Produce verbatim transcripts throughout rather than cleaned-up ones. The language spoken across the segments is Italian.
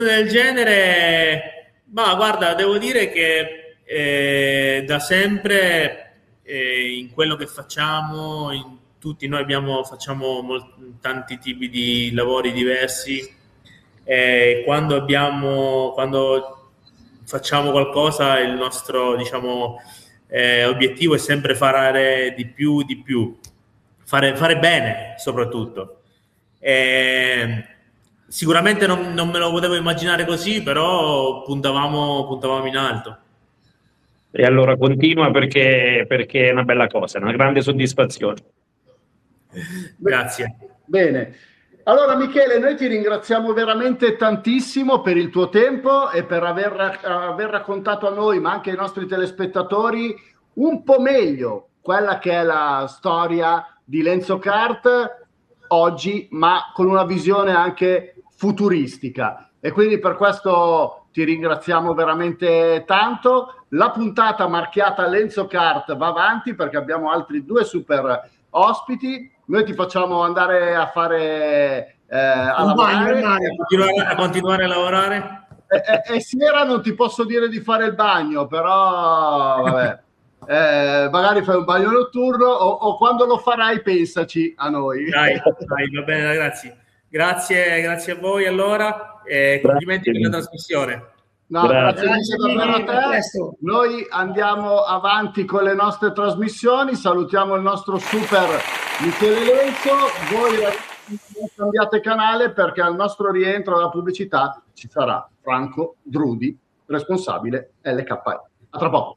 del genere, ma guarda, devo dire che eh, da sempre eh, in quello che facciamo, in tutti noi abbiamo, facciamo mol- tanti tipi di lavori diversi. Eh, quando abbiamo, quando facciamo qualcosa, il nostro, diciamo, eh, obiettivo è sempre fare di più, di più, fare, fare bene soprattutto. Eh, Sicuramente non, non me lo potevo immaginare così, però puntavamo, puntavamo in alto. E allora continua perché, perché è una bella cosa, è una grande soddisfazione. Grazie. Bene. Allora Michele, noi ti ringraziamo veramente tantissimo per il tuo tempo e per aver, aver raccontato a noi, ma anche ai nostri telespettatori, un po' meglio quella che è la storia di Lenzo Kart oggi, ma con una visione anche futuristica. E quindi per questo ti ringraziamo veramente tanto. La puntata marchiata Lenzo Kart va avanti perché abbiamo altri due super ospiti. Noi ti facciamo andare a fare eh, a lavorare, a continuare, a continuare a lavorare. E, e, e sera non ti posso dire di fare il bagno, però vabbè, eh, magari fai un bagno notturno o, o quando lo farai pensaci a noi. Dai, dai, va bene, ragazzi. Grazie, grazie a voi allora e complimenti per la trasmissione. No, grazie, grazie davvero a te. Noi andiamo avanti con le nostre trasmissioni. Salutiamo il nostro super Michele Lenzo. Voi non cambiate canale perché al nostro rientro dalla pubblicità ci sarà Franco Drudi, responsabile L K E. A tra poco.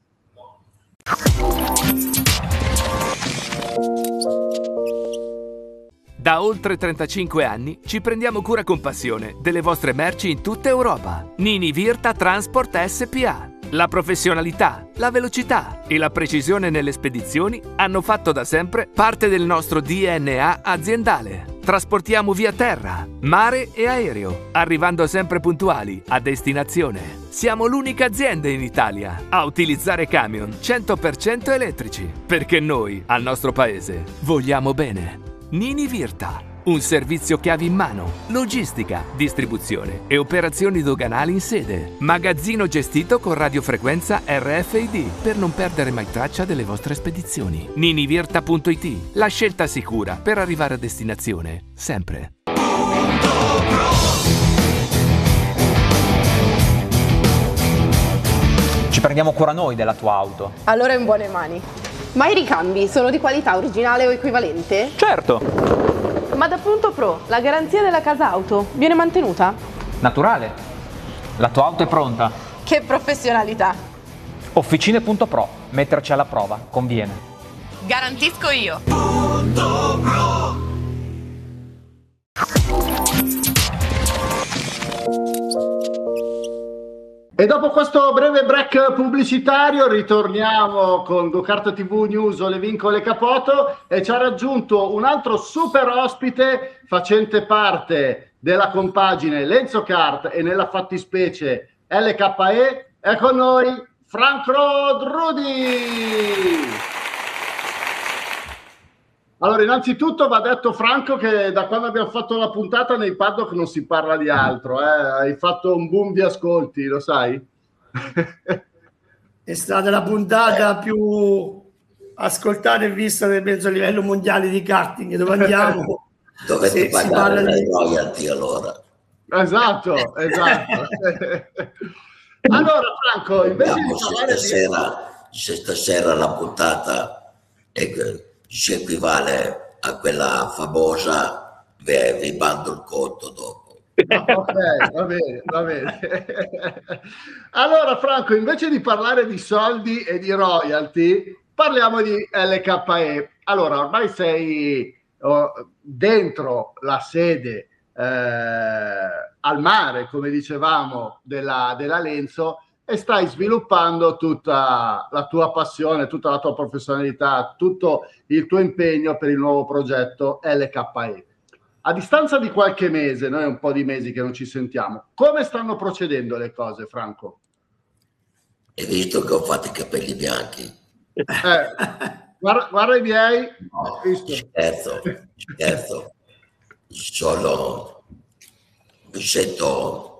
Da oltre trentacinque anni ci prendiamo cura con passione delle vostre merci in tutta Europa. Nini Virta Transport S P A. La professionalità, la velocità e la precisione nelle spedizioni hanno fatto da sempre parte del nostro D N A aziendale. Trasportiamo via terra, mare e aereo, arrivando sempre puntuali a destinazione. Siamo l'unica azienda in Italia a utilizzare camion cento per cento elettrici, perché noi, al nostro paese, vogliamo bene. Nini Virta, un servizio chiavi in mano, logistica, distribuzione e operazioni doganali in sede. Magazzino gestito con radiofrequenza R F I D per non perdere mai traccia delle vostre spedizioni. ninivirta punto it, la scelta sicura per arrivare a destinazione, sempre. Ci prendiamo cura noi della tua auto. Allora è in buone mani. Ma i ricambi sono di qualità originale o equivalente? Certo! Ma da Punto Pro, la garanzia della casa auto viene mantenuta? Naturale. La tua auto è pronta. Che professionalità! Officine Punto Pro. Metterci alla prova conviene. Garantisco io! Punto Pro. E dopo questo breve break pubblicitario ritorniamo con GoKart T V News, le vincole Capoto, e ci ha raggiunto un altro super ospite facente parte della compagine Lenzo Kart e nella fattispecie L K E. È con noi Franco Drudi. Allora, innanzitutto va detto, Franco, che da quando abbiamo fatto la puntata nei paddock non si parla di altro, eh? Hai fatto un boom di ascolti, lo sai? È stata la puntata più ascoltata e vista nel mezzo livello mondiale di karting, dove andiamo dovete pagare le royalty allora. Esatto, esatto. Allora, Franco, invece Vediamo di se parlare stasera, di... se stasera la puntata è, ci equivale a quella famosa, vi, vi mando il conto dopo. Ok, va bene, va bene. Allora, Franco, invece di parlare di soldi e di royalty, parliamo di L K E. Allora, ormai sei oh, dentro la sede eh, al mare, come dicevamo, della, della Lenzo, e stai sviluppando tutta la tua passione, tutta la tua professionalità, tutto il tuo impegno per il nuovo progetto L K E. A distanza di qualche mese, noi un po' di mesi che non ci sentiamo, come stanno procedendo le cose, Franco? Hai visto che ho fatto i capelli bianchi? Eh, guarda, guarda i miei. No, visto? scherzo, scherzo. Sono, mi sento